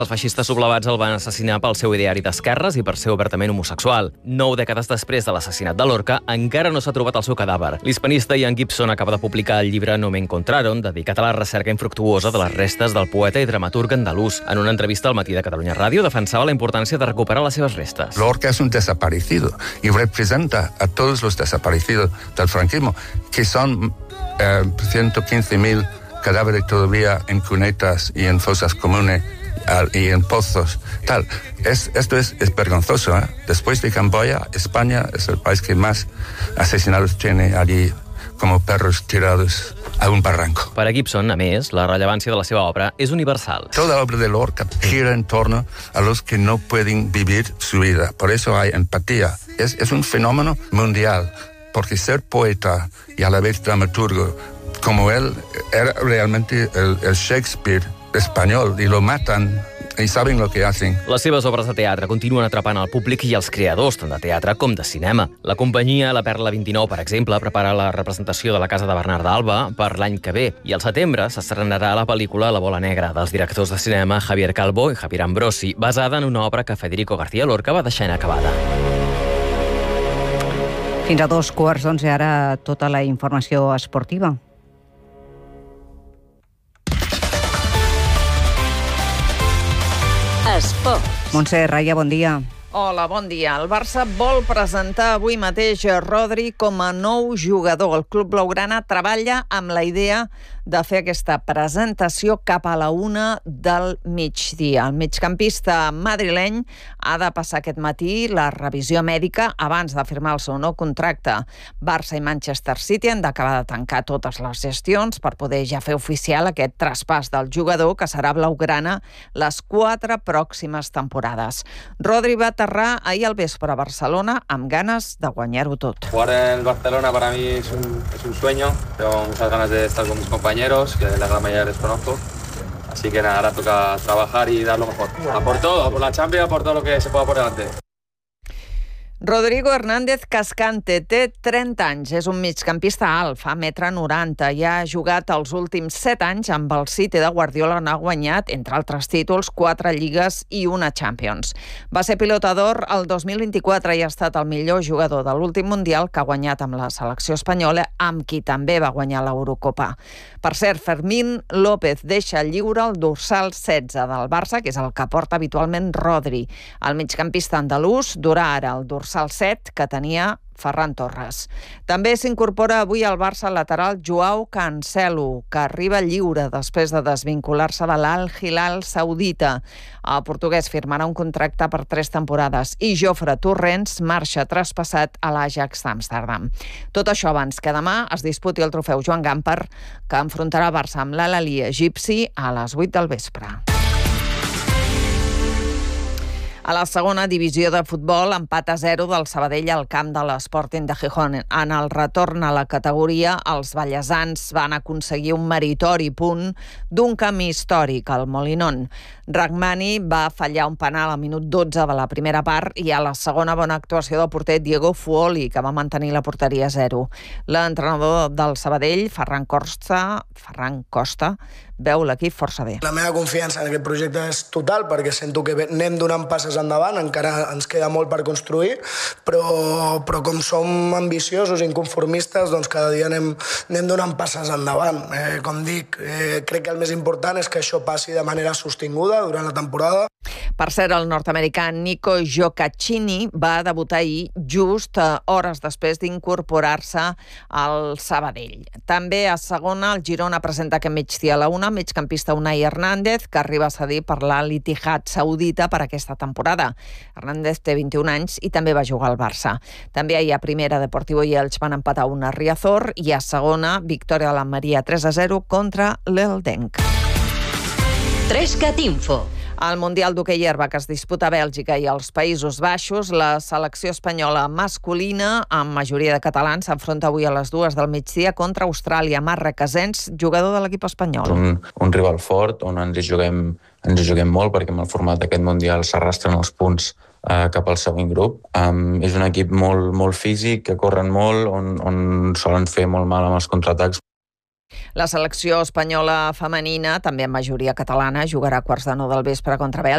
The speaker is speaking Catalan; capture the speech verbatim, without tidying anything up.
Els feixistes sublevats el van assassinar pel seu ideari d'esquerres i per ser obertament homosexual. Nou dècades després de l'assassinat de Lorca, encara no s'ha trobat el seu cadàver. L'hispanista Ian Gibson acaba de publicar el llibre No me encontraron, dedicat a la recerca infructuosa de les restes del poeta i dramaturg andalús. En una entrevista al Matí de Catalunya Ràdio defensava la importància de recuperar les seves restes. Lorca es un desaparecido y representa a todos los desaparecidos del franquismo, que son eh, ciento quince mil cadáveres todavía en cunetas y en fosas comunes y en pozos, tal. Es, esto es, es vergonzoso, ¿eh? Después de Camboya, España es el país que más asesinados tiene allí como perros tirados a un barranco. Per a Gibson, a més, la rellevància de la seva obra és universal. Toda la obra de Lorca gira en torno a los que no pueden vivir su vida. Por eso hay empatía. Es, es un fenómeno mundial, porque ser poeta y a la vez dramaturgo, como él, era realmente el, el Shakespeare espanyol, i lo matan i saben lo que hacen. Les seves obres de teatre continuen atrapant el públic i els creadors, tant de teatre com de cinema. La companyia La Perla vint-i-nou, per exemple, prepara la representació de La Casa de Bernard d'Alba per l'any que ve. I al setembre s'estrenarà la pel·lícula La Bola Negra, dels directors de cinema Javier Calvo i Javier Ambrosi, basada en una obra que Federico García Lorca va deixar inacabada. Fins a dos quarts d'onze, ara tota la informació esportiva. Esport. Montse Raia, bon dia. Hola, bon dia. El Barça vol presentar avui mateix a Rodri com a nou jugador. El club blaugrana treballa amb la idea de fer aquesta presentació cap a la una del migdia. El migcampista madrileny ha de passar aquest matí la revisió mèdica abans de firmar el seu nou contracte. Barça i Manchester City han d'acabar de tancar totes les gestions per poder ja fer oficial aquest traspàs del jugador, que serà blaugrana les quatre pròximes temporades. Rodri va aterrar ahir al vespre a Barcelona amb ganes de guanyar-ho tot. Jugar en el Barcelona para mí es un, es un sueño. Tengo muchas ganas de estar con mis compañeros, que la gran mayoría les conozco. Así que nada, ahora toca trabajar y dar lo mejor. A por todo, a por la Champions, a por todo lo que se pueda por delante. Rodrigo Hernández Cascante té trenta anys, és un migcampista alt, fa un metre noranta i ha jugat els últims set anys amb el City de Guardiola, on ha guanyat, entre altres títols, quatre lligues i una Champions. Va ser pilota d'or el dos mil vint-i-quatre i ha estat el millor jugador de l'últim Mundial, que ha guanyat amb la selecció espanyola, amb qui també va guanyar l'Eurocopa. Per cert, Fermín López deixa lliure el dorsal setze del Barça, que és el que porta habitualment Rodri. El migcampista andalús durà ara el dorsal al set que tenia Ferran Torres. També s'incorpora avui al Barça el lateral Joao Cancelo, que arriba lliure després de desvincular-se de l'Al Hilal saudita. El portuguès firmarà un contracte per tres temporades i Jofre Torrents marxa traspassat a l'Ajax d'Amsterdam. Tot això abans que demà es disputi el trofeu Joan Gamper, que enfrontarà Barça amb l'Al-Ahly egipci a les vuit del vespre. A la segona divisió de futbol, empat a zero del Sabadell al camp de l'Sporting de Gijón. En el retorn a la categoria, els ballesans van aconseguir un meritori punt d'un camí històric, al Molinón. Rahmani va fallar un penal al minut dotze de la primera part i a la segona bona actuació del porter Diego Fuoli, que va mantenir la porteria a zero. L'entrenador del Sabadell, Ferran Costa, Ferran Costa, veu l'equip força bé. La meva confiança en aquest projecte és total, perquè sento que anem donant passes endavant, encara ens queda molt per construir, però, però com som ambiciosos i inconformistes, doncs cada dia anem, anem donant passes endavant. Eh, com dic, eh, crec que el més important és que això passi de manera sostinguda durant la temporada. Per cert, el nord-americà Nico Gioacchini va debutar ahir just hores després d'incorporar-se al Sabadell. També a segona, el Girona presenta aquest migdia a la una migcampista Unai Hernández, que arriba a cedir per l'Al-Ittihad saudita per aquesta temporada. Hernández té vint-i-un anys i també va jugar al Barça. També ahir a primera, Deportivo i Elx van empatar una a Riazor i a segona, victòria de l'Almeria tres a zero contra l'Eldenc. Trescat Info. Al Mundial d'Hoquei Herba, que es disputa a Bèlgica i als Països Baixos, la selecció espanyola masculina, amb majoria de catalans, s'enfronta avui a les dues del migdia contra Austràlia. Marc Recasens, jugador de l'equip espanyol. Un, un rival fort, on ens hi juguem, ens hi juguem molt, perquè amb el format d'aquest Mundial s'arrastren els punts eh, cap al següent grup. Um, és un equip molt, molt físic, que corren molt, on, on solen fer molt mal amb els contraatacs. La selecció espanyola femenina, també en majoria catalana, jugarà a quarts de nou del vespre contra Bèlgica.